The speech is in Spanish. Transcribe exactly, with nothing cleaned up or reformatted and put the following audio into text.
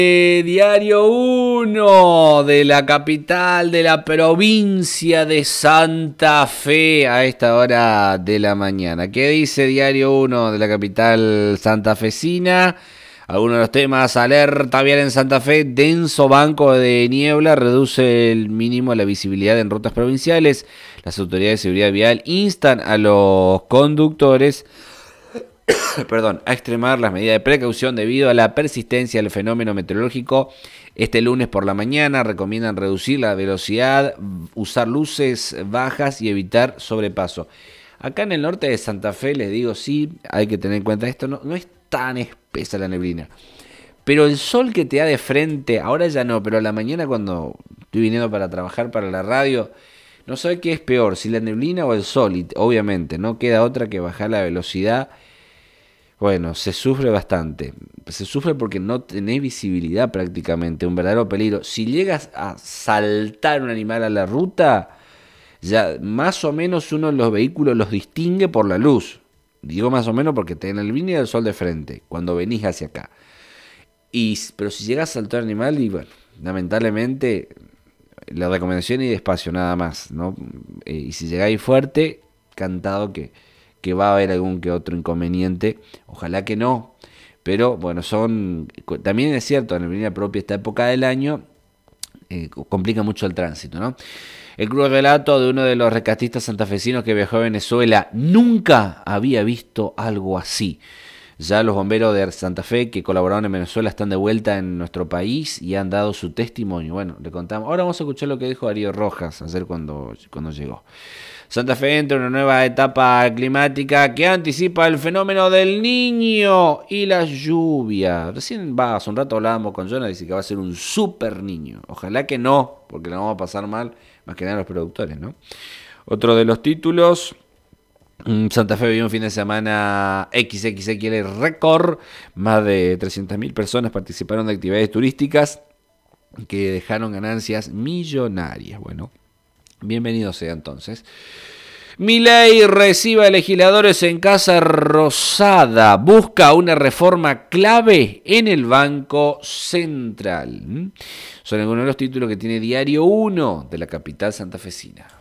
Eh, Diario uno de la capital de la provincia de Santa Fe a esta hora de la mañana. ¿Qué dice Diario uno de la capital santafesina? Algunos de los temas: alerta vial en Santa Fe, denso banco de niebla reduce el mínimo la visibilidad en rutas provinciales. Las autoridades de seguridad vial instan a los conductores perdón, a extremar las medidas de precaución debido a la persistencia del fenómeno meteorológico. Este lunes por la mañana recomiendan reducir la velocidad, usar luces bajas y evitar sobrepaso. Acá en el norte de Santa Fe, les digo, sí, hay que tener en cuenta esto, no, no es tan espesa la neblina. Pero el sol que te da de frente, ahora ya no, pero a la mañana cuando estoy viniendo para trabajar para la radio, no sé qué es peor, si la neblina o el sol, y obviamente no queda otra que bajar la velocidad. Bueno, se sufre bastante. Se sufre porque no tenés visibilidad prácticamente, un verdadero peligro. Si llegas a saltar un animal a la ruta, ya más o menos uno de los vehículos los distingue por la luz. Digo más o menos porque tenés el línea del sol de frente, cuando venís hacia acá. Y, pero si llegas a saltar un animal, y bueno, lamentablemente, la recomendación es ir despacio nada más, ¿no? Eh, y si llegáis fuerte, cantado que... que va a haber algún que otro inconveniente, ojalá que no, pero bueno, son, también es cierto, en la línea propia esta época del año, eh, complica mucho el tránsito, ¿no? El cruel relato de uno de los rescatistas santafesinos que viajó a Venezuela: nunca había visto algo así. Ya los bomberos de Santa Fe que colaboraron en Venezuela están de vuelta en nuestro país y han dado su testimonio. Bueno, le contamos. Ahora vamos a escuchar lo que dijo Darío Rojas ayer cuando, cuando llegó. Santa Fe entra en una nueva etapa climática que anticipa el fenómeno del Niño y la lluvia. Recién va, hace un rato hablábamos con Jonah, dice que va a ser un super niño. Ojalá que no, porque la vamos a pasar mal, más que nada los productores, ¿no? Otro de los títulos: Santa Fe vivió un fin de semana equis equis equis récord. Más de trescientas mil personas participaron de actividades turísticas que dejaron ganancias millonarias. Bueno, bienvenido sea entonces. Milei recibe a legisladores en Casa Rosada. Busca una reforma clave en el Banco Central. Son algunos de los títulos que tiene Diario uno de la capital santafesina.